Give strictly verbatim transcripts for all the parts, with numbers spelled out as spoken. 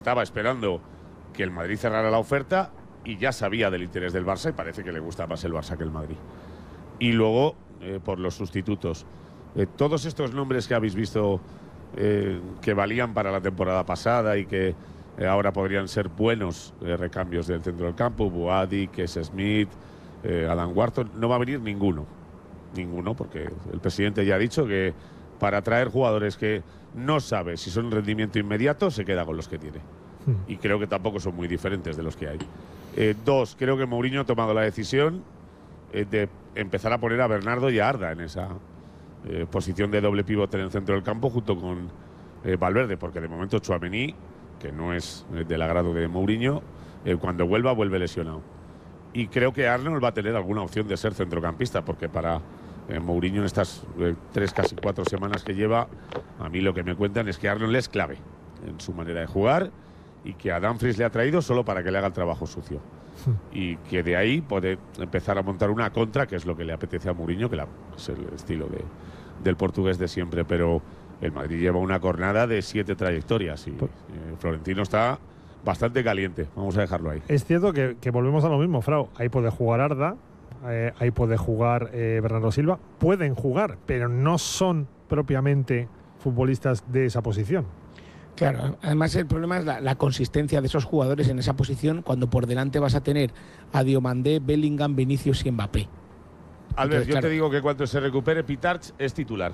Estaba esperando que el Madrid cerrara la oferta y ya sabía del interés del Barça y parece que le gusta más el Barça que el Madrid. Y luego, eh, por los sustitutos. Eh, todos estos nombres que habéis visto eh, que valían para la temporada pasada y que eh, ahora podrían ser buenos eh, recambios del centro del campo, Boadi, Kes Smith, eh, Adam Wharton, no va a venir ninguno. Ninguno, porque el presidente ya ha dicho que para traer jugadores que no sabe si son rendimiento inmediato, se queda con los que tiene. Y creo que tampoco son muy diferentes de los que hay. Eh, dos, creo que Mourinho ha tomado la decisión eh, de empezar a poner a Bernardo y a Arda en esa eh, posición de doble pivote en el centro del campo junto con eh, Valverde, porque de momento Tchouaméni, que no es eh, del agrado de Mourinho, eh, cuando vuelva, vuelve lesionado. Y creo que Arnold va a tener alguna opción de ser centrocampista, porque para eh, Mourinho en estas eh, tres, casi cuatro semanas que lleva, a mí lo que me cuentan es que Arnold es clave en su manera de jugar y que a Dumfries le ha traído solo para que le haga el trabajo sucio. Y que de ahí puede empezar a montar una contra, que es lo que le apetece a Mourinho, que la, es el estilo de, del portugués de siempre. Pero el Madrid lleva una jornada de siete trayectorias y eh, Florentino está bastante caliente. Vamos a dejarlo ahí. Es cierto que, que volvemos a lo mismo, Frau. Ahí puede jugar Arda, eh, ahí puede jugar eh, Bernardo Silva. Pueden jugar, pero no son propiamente futbolistas de esa posición. Claro, además el problema es la, la consistencia de esos jugadores en esa posición cuando por delante vas a tener a Diomandé, Bellingham, Vinicius y Mbappé. Albert, Entonces, yo claro, te digo que cuando se recupere Pitarch es titular.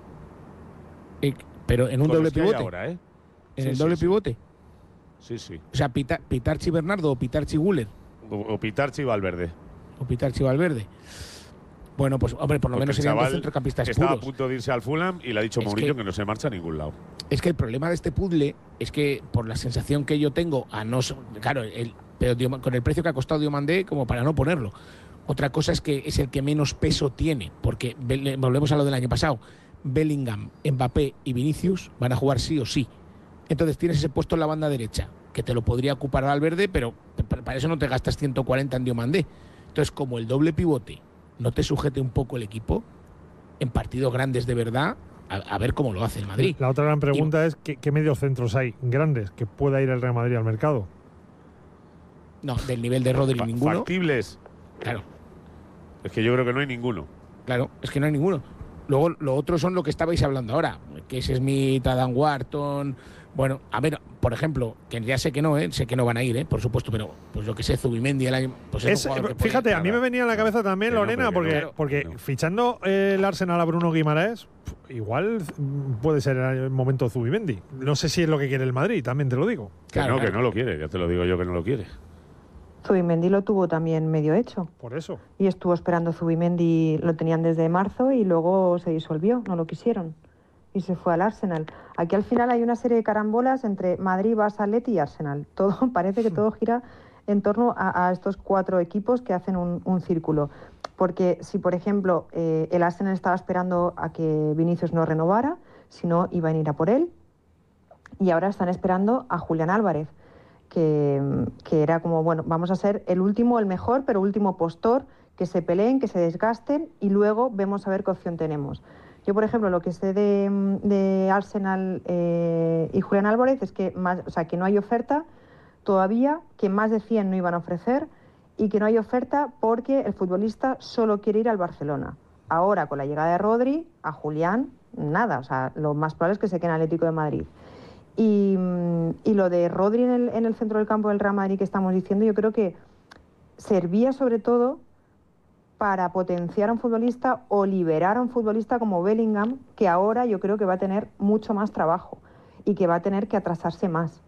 eh, pero en un Con doble los que hay pivote. ahora, ¿eh? En Sí, el sí, doble sí. pivote. Sí, sí. O sea, Pita, Pitarchi Bernardo o Pitarchi Güler. O, o Pitarch y Valverde. O Pitarchi Valverde. Bueno, pues hombre, por lo Porque menos el serían dos chaval centrocampistas estaba puros. a punto de irse al Fulham y le ha dicho Es Mourinho que- que no se marcha a ningún lado. Es que el problema de este puzzle es que, por la sensación que yo tengo, a no so- claro, el, pero Dioma- con el precio que ha costado Diomandé, como para no ponerlo. Otra cosa es que es el que menos peso tiene, porque Bel- volvemos a lo del año pasado. Bellingham, Mbappé y Vinicius van a jugar sí o sí. Entonces tienes ese puesto en la banda derecha, que te lo podría ocupar Valverde, pero pa- para eso no te gastas ciento cuarenta en Diomandé. Entonces, como el doble pivote no te sujete un poco el equipo, en partidos grandes de verdad, a, a ver cómo lo hace el Madrid. La otra gran pregunta y, es ¿qué, qué mediocentros hay grandes que pueda ir el Real Madrid al mercado? No, del nivel de Rodri Fa- ninguno. Factibles. Claro, Es que yo creo que no hay ninguno. claro, es que no hay ninguno. Luego, lo otro son lo que estabais hablando ahora, que es Smith, Adam Wharton. Bueno, a ver, por ejemplo, que ya sé que no, ¿eh? sé que no van a ir, ¿eh? por supuesto, pero pues lo que sé, Zubimendi el año. Pues es Es, un jugador que fíjate, puede- a mí me venía en la cabeza también, Que no, Lorena, pero que porque, no, claro, porque que no. fichando eh, el Arsenal a Bruno Guimaraes, pf, igual mm, puede ser el momento de Zubimendi. No sé si es lo que quiere el Madrid, también te lo digo. Que Claro, no, que claro. no lo quiere. Ya te lo digo yo que no lo quiere. Zubimendi lo tuvo también medio hecho Por eso. y estuvo esperando Zubimendi, lo tenían desde marzo y luego se disolvió, no lo quisieron y se fue al Arsenal. Aquí al final hay una serie de carambolas entre Madrid, Barça, Atleti y Arsenal. Todo parece que todo gira en torno a, a estos cuatro equipos que hacen un, un círculo. Porque si, por ejemplo, eh, el Arsenal estaba esperando a que Vinicius no renovara, si no iban a ir a por él, y ahora están esperando a Julián Álvarez, que, que era como, bueno, vamos a ser el último, el mejor, pero último postor, que se peleen, que se desgasten y luego vemos a ver qué opción tenemos. Yo, por ejemplo, lo que sé de, de Arsenal eh, y Julián Álvarez es que, más, o sea, que no hay oferta todavía, que más de cien no iban a ofrecer y que no hay oferta porque el futbolista solo quiere ir al Barcelona. Ahora, con la llegada de Rodri, a Julián, nada, o sea, lo más probable es que se quede en Atlético de Madrid. Y, y lo de Rodri en el, en el centro del campo del Real Madrid que estamos diciendo, yo creo que servía sobre todo para potenciar a un futbolista o liberar a un futbolista como Bellingham, que ahora yo creo que va a tener mucho más trabajo y que va a tener que atrasarse más.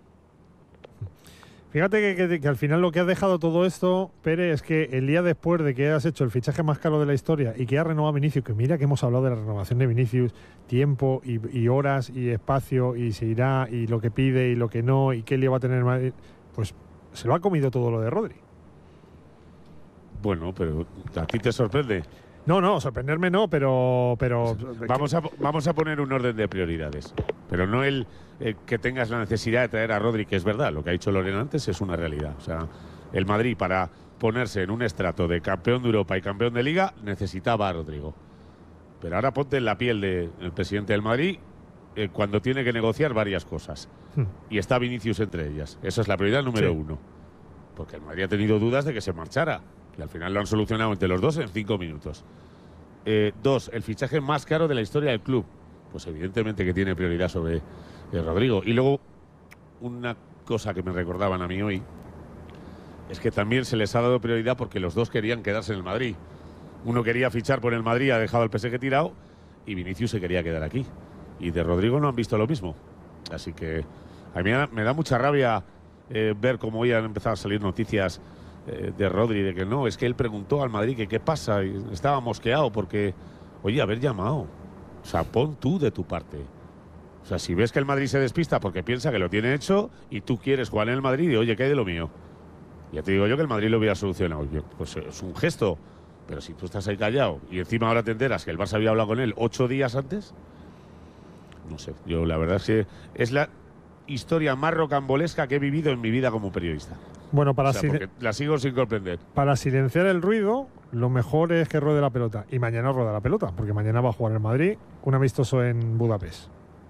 Fíjate que, que, que al final lo que ha dejado todo esto, Pere, es que el día después de que has hecho el fichaje más caro de la historia y que has renovado a Vinicius, que mira que hemos hablado de la renovación de Vinicius, tiempo y, y horas y espacio y se irá y lo que pide y lo que no y qué le va a tener Madrid, pues se lo ha comido todo lo de Rodri. Bueno, pero ¿a ti te sorprende? No, no, sorprenderme no, pero... pero Vamos a, vamos a poner un orden de prioridades. Pero no el eh, que tengas la necesidad de traer a Rodri, que es verdad, lo que ha dicho Lorena antes es una realidad. O sea, el Madrid para ponerse en un estrato de campeón de Europa y campeón de Liga necesitaba a Rodrigo. Pero ahora ponte en la piel del presidente del Madrid eh, cuando tiene que negociar varias cosas. Hmm. Y está Vinicius entre ellas. Esa es la prioridad número sí. uno. Porque el Madrid ha tenido dudas de que se marchara. Y al final lo han solucionado entre los dos en cinco minutos. Eh, dos, el fichaje más caro de la historia del club. Pues evidentemente que tiene prioridad sobre eh, Rodrigo. Y luego, una cosa que me recordaban a mí hoy, es que también se les ha dado prioridad porque los dos querían quedarse en el Madrid. Uno quería fichar por el Madrid, ha dejado el P S G tirado, y Vinicius se quería quedar aquí. Y de Rodrigo no han visto lo mismo. Así que a mí me da mucha rabia eh, ver cómo hoy han empezado a salir noticias eh, de Rodri, de que no, es que él preguntó al Madrid que qué pasa, y estaba mosqueado porque, oye, haber llamado. O sea, pon tú de tu parte. O sea, si ves que el Madrid se despista porque piensa que lo tiene hecho y tú quieres jugar en el Madrid, y oye, ¿qué hay de lo mío? Ya te digo yo que el Madrid lo hubiera solucionado. Pues es un gesto. Pero si tú estás ahí callado y encima ahora te enteras que el Barça había hablado con él ocho días antes, no sé. Yo la verdad es que es la historia más rocambolesca que he vivido en mi vida como periodista. Bueno, para o sea, porque la sigo sin comprender. Para silenciar el ruido, lo mejor es que ruede la pelota. Y mañana rueda la pelota, porque mañana va a jugar el Madrid un amistoso en Budapest.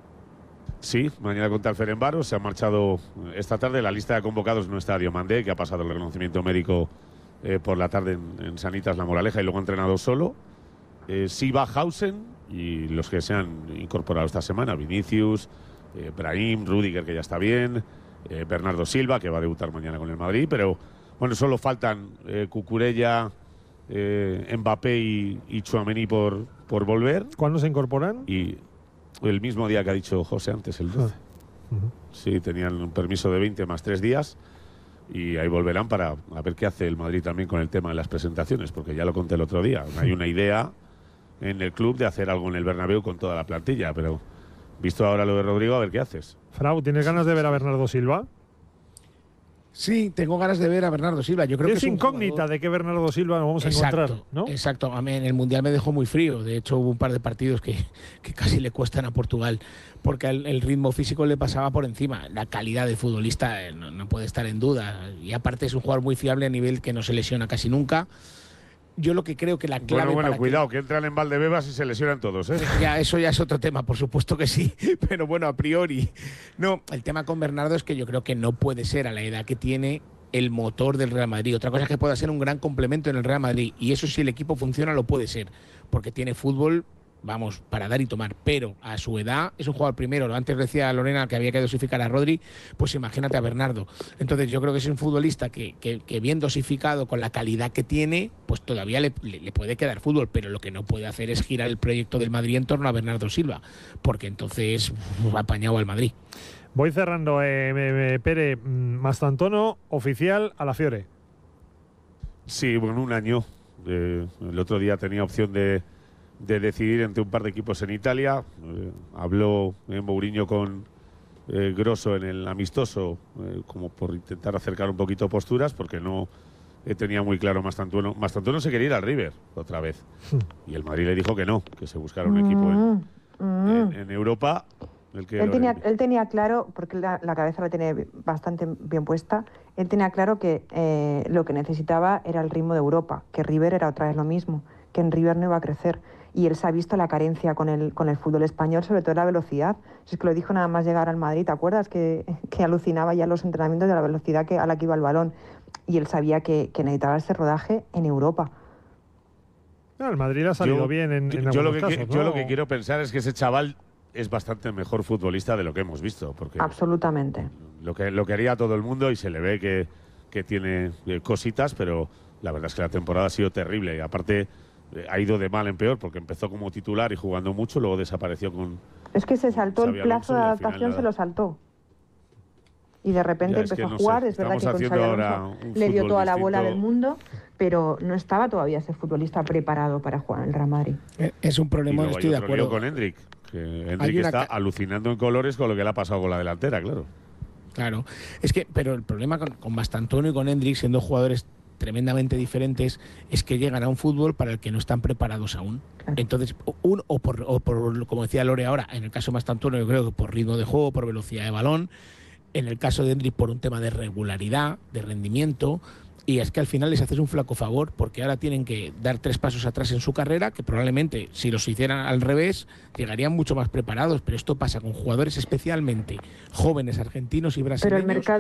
Sí, mañana contra el Ferencváros. Se ha marchado esta tarde. La lista de convocados no está Diomandé, que ha pasado el reconocimiento médico eh, por la tarde en, en Sanitas La Moraleja y luego ha entrenado solo. Eh, sí va Hausen y los que se han incorporado esta semana, Vinicius, eh, Brahim, Rüdiger, que ya está bien, eh, Bernardo Silva, que va a debutar mañana con el Madrid, pero bueno, solo faltan eh, Cucurella, eh, Mbappé y, y Tchouaméni por, por volver. ¿Cuándo se incorporan? Y el mismo día que ha dicho José antes, el doce. Ah. Uh-huh. Sí, tenían un permiso de veinte más tres días y ahí volverán para a ver qué hace el Madrid también con el tema de las presentaciones, porque ya lo conté el otro día. Hay una idea en el club de hacer algo en el Bernabéu con toda la plantilla, pero visto ahora lo de Rodrigo, a ver qué haces. Frau, ¿tienes ganas de ver a Bernardo Silva? Sí, tengo ganas de ver a Bernardo Silva. Yo creo es que es incógnita jugador... de qué Bernardo Silva nos vamos a exacto, encontrar, ¿no? Exacto. A mí en el Mundial me dejó muy frío. De hecho, hubo un par de partidos que, que casi le cuestan a Portugal porque el, el ritmo físico le pasaba por encima. La calidad de futbolista no, no puede estar en duda. Y aparte es un jugador muy fiable a nivel que no se lesiona casi nunca. Yo lo que creo que la clave... Bueno, bueno, para cuidado, que... que entran en Valdebebas y se lesionan todos, ¿eh? Ya, eso ya es otro tema, por supuesto que sí, pero bueno, a priori. No, el tema con Bernardo es que yo creo que no puede ser a la edad que tiene el motor del Real Madrid. Otra cosa es que pueda ser un gran complemento en el Real Madrid, y eso si el equipo funciona lo puede ser, porque tiene fútbol, vamos, para dar y tomar, pero a su edad es un jugador primero. Antes decía Lorena que había que dosificar a Rodri, pues imagínate a Bernardo. Entonces yo creo que es un futbolista que, que, que bien dosificado con la calidad que tiene, pues todavía le, le, le puede quedar fútbol, pero lo que no puede hacer es girar el proyecto del Madrid en torno a Bernardo Silva, porque entonces uf, apañado al Madrid. Voy cerrando, eh, me, me, Pere, Mastantuono, oficial a la Fiore. Sí, bueno, un año. Eh, el otro día tenía opción de, de decidir entre un par de equipos en Italia. Eh, habló eh, Mourinho con eh, Grosso en el amistoso, eh, como por intentar acercar un poquito posturas, porque no eh, tenía muy claro Mastantuono. Mastantuono se quería ir al River otra vez. Y el Madrid le dijo que no, que se buscara un equipo en, mm. en, en Europa. El que él, tenía, él tenía claro, porque la, la cabeza la tiene bastante bien puesta, él tenía claro que eh, lo que necesitaba era el ritmo de Europa, que River era otra vez lo mismo, que en River no iba a crecer. Y él se ha visto la carencia con el, con el fútbol español, sobre todo la velocidad. Es que lo dijo nada más llegar al Madrid, ¿te acuerdas? Que, que alucinaba ya los entrenamientos de la velocidad que, a la que iba el balón. Y él sabía que, que necesitaba ese rodaje en Europa. No, el Madrid ha salido yo, bien en, en yo, lo que, casos, ¿no? yo lo que quiero pensar es que ese chaval es bastante mejor futbolista de lo que hemos visto. Porque absolutamente. Lo que, lo que haría todo el mundo, y se le ve que, que tiene eh, cositas, pero la verdad es que la temporada ha sido terrible. Y aparte eh, ha ido de mal en peor, porque empezó como titular y jugando mucho, luego desapareció con... Es que se saltó el plazo de adaptación, se lo saltó. Y de repente ya, empezó es que no a jugar, sé. es verdad Estamos que con Xabi Alonso le dio toda la bola del mundo, pero no estaba todavía ese futbolista preparado para jugar en el Real Madrid. Es un problema, y estoy de acuerdo. con Hendrik, que Hendrik está alucinando en colores con lo que le ha pasado con la delantera, claro. Claro, es que, pero el problema con, con Mastantuono y con Hendrik, siendo jugadores tremendamente diferentes, es que llegan a un fútbol para el que no están preparados aún. Claro. Entonces, un, o, por, o por, como decía Lore ahora, en el caso de Mastantuono, yo creo que por ritmo de juego, por velocidad de balón. En el caso de Hendrik, por un tema de regularidad, de rendimiento. Y es que al final les haces un flaco favor, porque ahora tienen que dar tres pasos atrás en su carrera, que probablemente si los hicieran al revés llegarían mucho más preparados, pero esto pasa con jugadores especialmente jóvenes argentinos y brasileños. Pero el mercado